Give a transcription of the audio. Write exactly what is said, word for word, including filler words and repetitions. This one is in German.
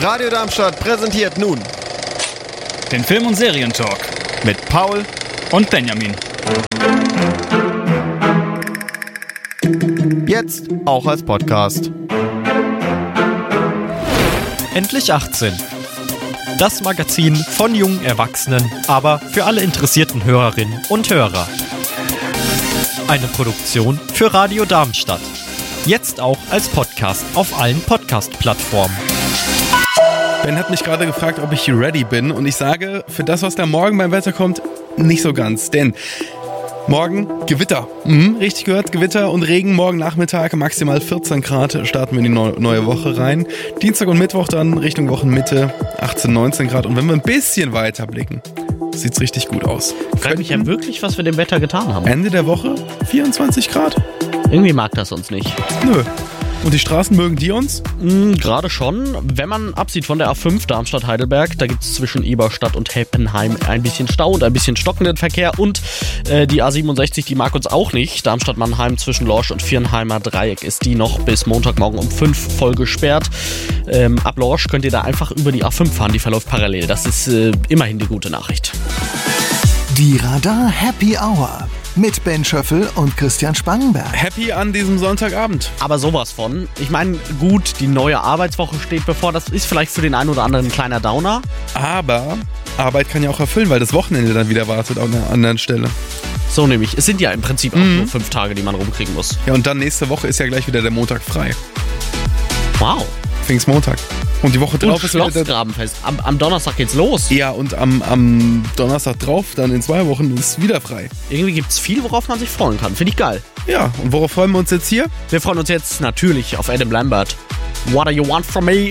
Radio Darmstadt präsentiert nun den Film- und Serientalk mit Paul und Benjamin. Jetzt auch als Podcast. Endlich achtzehn. Das Magazin von jungen Erwachsenen, aber für alle interessierten Hörerinnen und Hörer. Eine Produktion für Radio Darmstadt. Jetzt auch als Podcast auf allen Podcast-Plattformen. Ben hat mich gerade gefragt, ob ich ready bin, und ich sage, für das, was da morgen beim Wetter kommt, nicht so ganz, denn morgen Gewitter. Mhm, richtig gehört, Gewitter und Regen morgen Nachmittag, maximal vierzehn Grad, starten wir in die neu- neue Woche rein. Dienstag und Mittwoch dann Richtung Wochenmitte, achtzehn, neunzehn Grad, und wenn wir ein bisschen weiter blicken, sieht's richtig gut aus. Ich frage mich ja wirklich, was wir dem Wetter getan haben. Ende der Woche vierundzwanzig Grad? Irgendwie mag das uns nicht. Nö. Und die Straßen mögen die uns? Mhm, gerade schon. Wenn man absieht von der A fünf Darmstadt-Heidelberg, da gibt es zwischen Eberstadt und Heppenheim ein bisschen Stau und ein bisschen stockenden Verkehr. Und äh, die A siebenundsechzig, die mag uns auch nicht. Darmstadt-Mannheim zwischen Lorsch und Viernheimer Dreieck ist die noch bis Montagmorgen um fünf voll gesperrt. Ähm, ab Lorsch könnt ihr da einfach über die A fünf fahren, die verläuft parallel. Das ist äh, immerhin die gute Nachricht. Die Radar Happy Hour mit Ben Schöffel und Christian Spangenberg. Happy an diesem Sonntagabend. Aber sowas von. Ich meine, gut, die neue Arbeitswoche steht bevor. Das ist vielleicht für den einen oder anderen ein kleiner Downer. Aber Arbeit kann ja auch erfüllen, weil das Wochenende dann wieder wartet an einer anderen Stelle. So nämlich. Es sind ja im Prinzip auch mhm. nur fünf Tage, die man rumkriegen muss. Ja, und dann nächste Woche ist ja gleich wieder der Montag frei. Wow. Pfingstmontag. Und die Woche drauf und ist wieder der Schlossgrabenfest. Am, am Donnerstag geht's los. Ja, und am, am Donnerstag drauf, dann in zwei Wochen, ist wieder frei. Irgendwie gibt's viel, worauf man sich freuen kann. Finde ich geil. Ja, und worauf freuen wir uns jetzt hier? Wir freuen uns jetzt natürlich auf Adam Lambert. What do you want from me?